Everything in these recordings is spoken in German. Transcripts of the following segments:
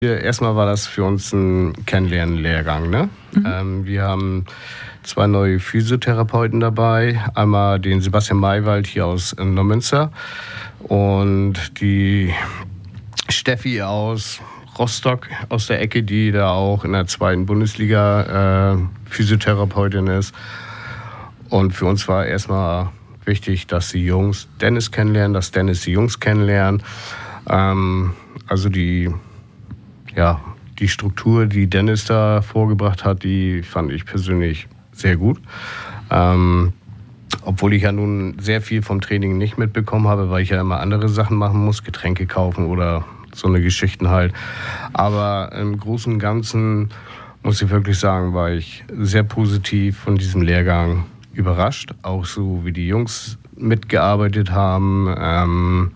Erstmal war das für uns ein Kennenlernen-Lehrgang. Ne? Wir haben 2 neue Physiotherapeuten dabei. Einmal den Sebastian Maywald hier aus Neumünster und die Steffi aus Rostock aus der Ecke, die da auch in der 2. Bundesliga Physiotherapeutin ist. Und für uns war erstmal wichtig, dass die Jungs Dennis kennenlernen, dass Dennis die Jungs kennenlernen. Also die Struktur, die Dennis da vorgebracht hat, die fand ich persönlich sehr gut. Obwohl ich ja nun sehr viel vom Training nicht mitbekommen habe, weil ich ja immer andere Sachen machen muss, Getränke kaufen oder so eine Geschichten halt. Aber im Großen und Ganzen muss ich wirklich sagen, war ich sehr positiv von diesem Lehrgang überrascht. Auch so, wie die Jungs mitgearbeitet haben.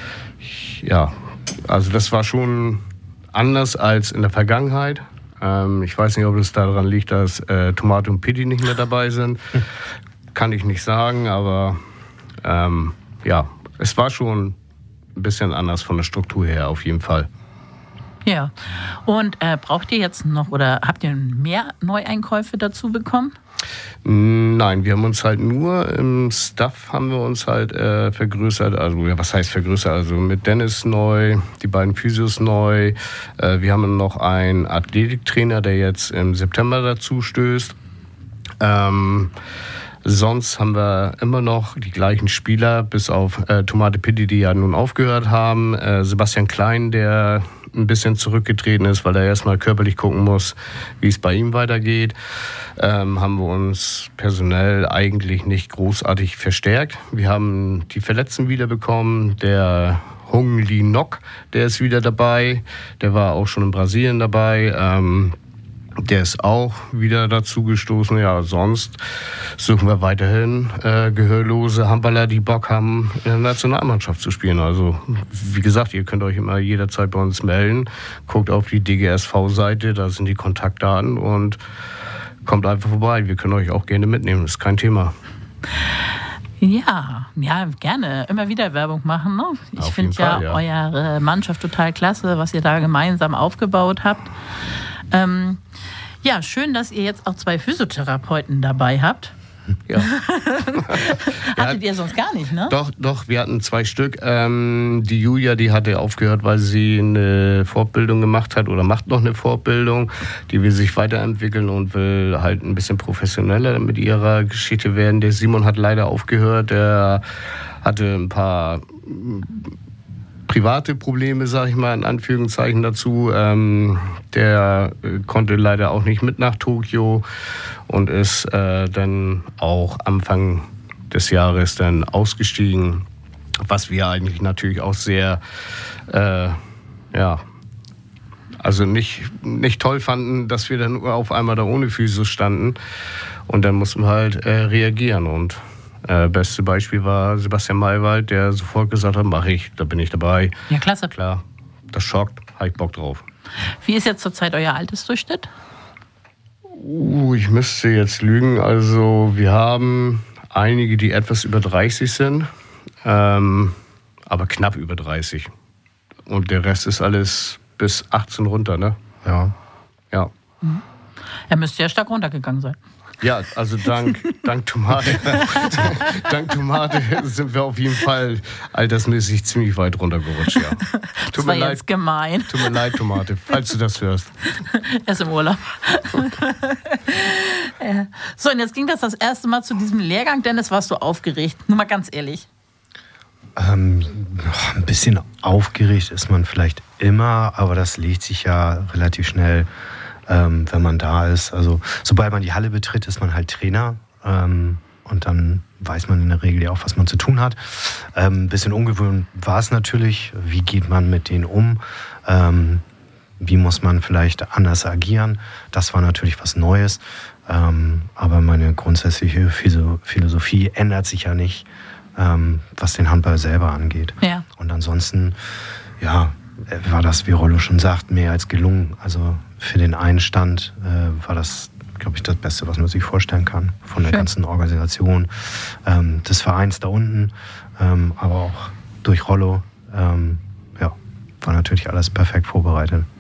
Also das war schon anders als in der Vergangenheit. Ich weiß nicht, ob es daran liegt, dass Tomate und Pitti nicht mehr dabei sind. Kann ich nicht sagen, aber es war schon ein bisschen anders von der Struktur her, auf jeden Fall. Ja, und braucht ihr jetzt noch oder habt ihr mehr Neueinkäufe dazu bekommen? Nein, wir haben uns halt nur im Staff haben wir uns halt vergrößert. Also ja, was heißt vergrößert? Also mit Dennis neu, die beiden Physios neu. Wir haben noch einen Athletiktrainer, der jetzt im September dazu stößt. Sonst haben wir immer noch die gleichen Spieler, bis auf Tomate Pitti, die ja nun aufgehört haben. Sebastian Klein, der ein bisschen zurückgetreten ist, weil er erstmal körperlich gucken muss, wie es bei ihm weitergeht. Haben wir uns personell eigentlich nicht großartig verstärkt. Wir haben die Verletzten wiederbekommen. Der Hung Lee Nok, der ist wieder dabei. Der war auch schon in Brasilien dabei. Der ist auch wieder dazu gestoßen. Ja, sonst suchen wir weiterhin gehörlose Handballer, die Bock haben, in der Nationalmannschaft zu spielen. Also, wie gesagt, ihr könnt euch immer jederzeit bei uns melden. Guckt auf die DGSV-Seite, da sind die Kontaktdaten und kommt einfach vorbei. Wir können euch auch gerne mitnehmen, das ist kein Thema. Ja, gerne. Immer wieder Werbung machen. Ne? Ich finde ja eure Mannschaft total klasse, was ihr da gemeinsam aufgebaut habt. Schön, dass ihr jetzt auch 2 Physiotherapeuten dabei habt. Ja. Hattet ihr sonst gar nicht, ne? Doch, wir hatten 2 Stück. Die Julia, die hatte aufgehört, weil sie eine Fortbildung gemacht hat oder macht noch eine Fortbildung, die will sich weiterentwickeln und will halt ein bisschen professioneller mit ihrer Geschichte werden. Der Simon hat leider aufgehört, der hatte ein paar private Probleme, sage ich mal, in Anführungszeichen dazu. Der konnte leider auch nicht mit nach Tokio und ist dann auch Anfang des Jahres dann ausgestiegen, was wir eigentlich natürlich auch sehr, also nicht toll fanden, dass wir dann auf einmal da ohne Physio standen und dann mussten wir halt reagieren und beste Beispiel war Sebastian Maywald, der sofort gesagt hat, mache ich, da bin ich dabei. Ja, klasse. Klar, das schockt, habe ich Bock drauf. Wie ist jetzt zurzeit euer Altersdurchschnitt? Ich müsste jetzt lügen, also wir haben einige, die etwas über 30 sind, aber knapp über 30. Und der Rest ist alles bis 18 runter, ne? Ja. Mhm. Er müsste ja stark runtergegangen sein. Ja, also dank Tomate, dank Tomate sind wir auf jeden Fall altersmäßig ziemlich weit runtergerutscht, ja. Das war jetzt gemein. Tut mir leid, Tomate, falls du das hörst. Er ist im Urlaub. So, und jetzt ging das erste Mal zu diesem Lehrgang. Dennis, warst du aufgeregt? Nur mal ganz ehrlich. Ein bisschen aufgeregt ist man vielleicht immer, aber das legt sich ja relativ schnell, wenn man da ist. Also sobald man die Halle betritt, ist man halt Trainer und dann weiß man in der Regel ja auch, was man zu tun hat. Ein bisschen ungewöhnt war es natürlich. Wie geht man mit denen um? Wie muss man vielleicht anders agieren? Das war natürlich was Neues. Aber meine grundsätzliche Philosophie ändert sich ja nicht, was den Handball selber angeht. Ja. Und ansonsten, war das, wie Rollo schon sagt, mehr als gelungen. Also für den Einstand war das, glaube ich, das Beste, was man sich vorstellen kann. Von der ganzen Organisation des Vereins da unten, aber auch durch Rollo. War natürlich alles perfekt vorbereitet.